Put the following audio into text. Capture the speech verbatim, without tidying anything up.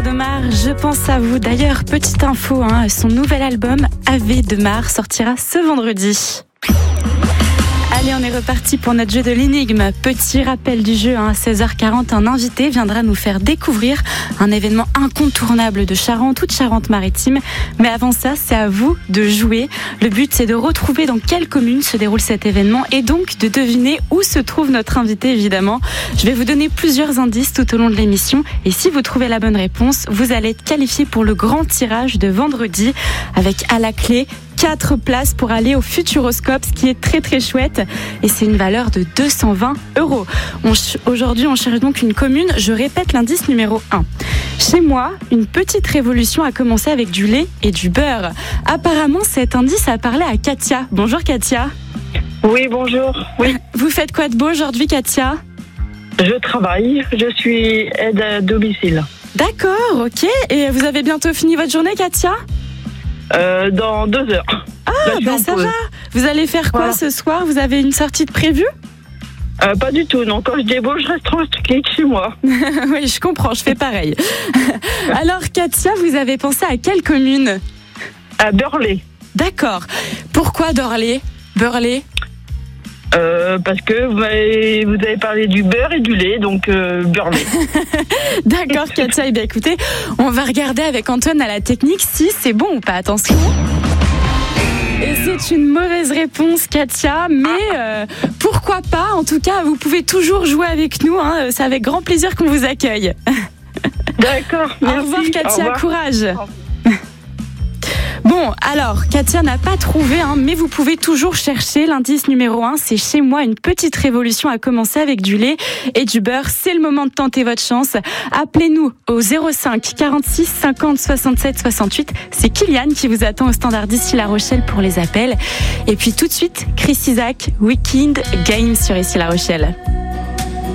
Kendra Demar, je pense à vous. D'ailleurs, petite info, hein, son nouvel album Ave Demar sortira ce vendredi. Allez, on est reparti pour notre jeu de l'énigme. Petit rappel du jeu, hein, à seize heures quarante, un invité viendra nous faire découvrir un événement incontournable de Charente ou de Charente-Maritime. Mais avant ça, c'est à vous de jouer. Le but, c'est de retrouver dans quelle commune se déroule cet événement et donc de deviner où se trouve notre invité, évidemment. Je vais vous donner plusieurs indices tout au long de l'émission et si vous trouvez la bonne réponse, vous allez être qualifié pour le grand tirage de vendredi avec à la clé quatre places pour aller au Futuroscope, ce qui est très très chouette et c'est une valeur de deux cent vingt euros. On ch- aujourd'hui, on cherche donc une commune. Je répète l'indice numéro un. Chez moi, une petite révolution a commencé avec du lait et du beurre. Apparemment, cet indice a parlé à Katia. Bonjour Katia. Oui, bonjour. Oui. Vous faites quoi de beau aujourd'hui, Katia ? Je travaille, je suis aide à domicile. D'accord, ok. Et vous avez bientôt fini votre journée, Katia ? Euh, dans deux heures. Ah, bah ça va. Vous allez faire quoi voilà. ce soir ? Vous avez une sortie de prévue ? euh, Pas du tout, non. Quand je débauche, je reste tranquille chez moi. Oui, je comprends, je fais pareil. Alors, Katia, vous avez pensé à quelle commune ? À Burley. D'accord. Pourquoi Dorley ? Burley ? Euh, parce que vous avez, vous avez parlé du beurre et du lait, donc euh, Burley. D'accord, Katia. Eh bien, écoutez, on va regarder avec Antoine à la technique si c'est bon ou pas. Attention. Et c'est une mauvaise réponse, Katia, mais euh, pourquoi pas ? En tout cas, vous pouvez toujours jouer avec nous. Hein, c'est avec grand plaisir qu'on vous accueille. D'accord, merci. Au revoir, Katia. Au revoir. Courage. Bon, alors, Katia n'a pas trouvé, hein, mais vous pouvez toujours chercher. L'indice numéro un, c'est chez moi, une petite révolution a commencé avec du lait et du beurre. C'est le moment de tenter votre chance. Appelez-nous au zéro cinq quarante-six cinquante soixante-sept soixante-huit. C'est Kylian qui vous attend au standard d'ici La Rochelle pour les appels. Et puis tout de suite, Chris Isaak, Weekend Game sur Ici La Rochelle.